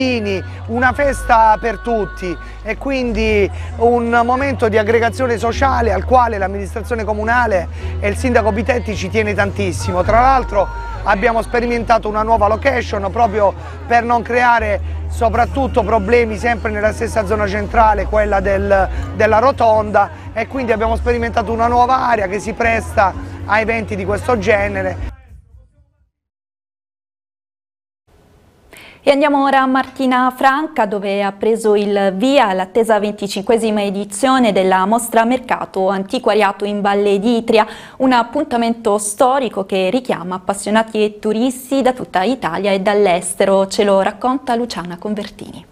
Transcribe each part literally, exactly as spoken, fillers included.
una festa per tutti e quindi un momento di aggregazione sociale al quale l'amministrazione comunale e il sindaco Pitetti ci tiene tantissimo. Tra l'altro abbiamo sperimentato una nuova location proprio per non creare soprattutto problemi sempre nella stessa zona centrale, quella del, della rotonda, e quindi abbiamo sperimentato una nuova area che si presta a eventi di questo genere. E andiamo ora a Martina Franca, dove ha preso il via l'attesa venticinquesima edizione della Mostra Mercato Antiquariato in Valle d'Itria, un appuntamento storico che richiama appassionati e turisti da tutta Italia e dall'estero. Ce lo racconta Luciana Convertini.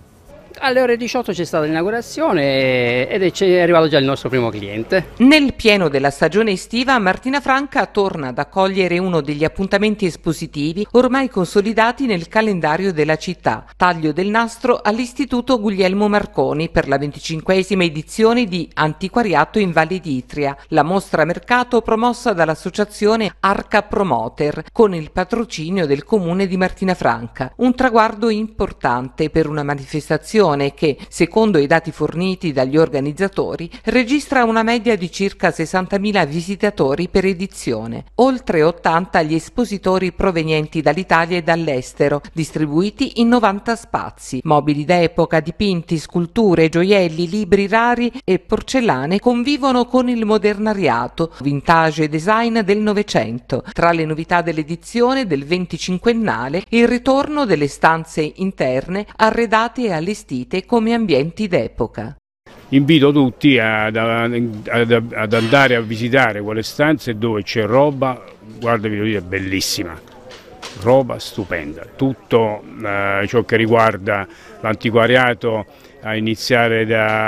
Alle ore diciotto c'è stata l'inaugurazione ed è arrivato già il nostro primo cliente. Nel pieno della stagione estiva, Martina Franca torna ad accogliere uno degli appuntamenti espositivi ormai consolidati nel calendario della città. Taglio del nastro all'Istituto Guglielmo Marconi per la venticinquesima edizione di Antiquariato in Valle d'Itria, la mostra mercato promossa dall'associazione Arca Promoter con il patrocinio del comune di Martina Franca. Un traguardo importante per una manifestazione che, secondo i dati forniti dagli organizzatori, registra una media di circa sessantamila visitatori per edizione, oltre ottanta gli espositori provenienti dall'Italia e dall'estero, distribuiti in novanta spazi. Mobili d'epoca, dipinti, sculture, gioielli, libri rari e porcellane convivono con il modernariato, vintage e design del Novecento. Tra le novità dell'edizione del venticinquennale, il ritorno delle stanze interne arredate e allestite come ambienti d'epoca. Invito tutti ad, ad, ad andare a visitare quelle stanze dove c'è roba, guarda, vi devo dire, bellissima, roba stupenda, tutto eh, ciò che riguarda l'antiquariato a iniziare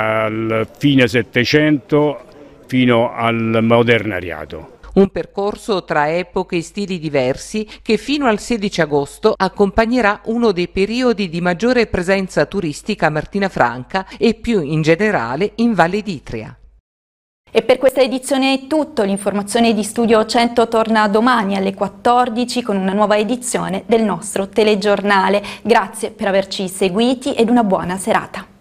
dal fine Settecento fino al modernariato. Un percorso tra epoche e stili diversi che fino al sedici agosto accompagnerà uno dei periodi di maggiore presenza turistica a Martina Franca e più in generale in Valle d'Itria. E per questa edizione è tutto. L'informazione di Studio cento torna domani alle quattordici con una nuova edizione del nostro telegiornale. Grazie per averci seguiti ed una buona serata.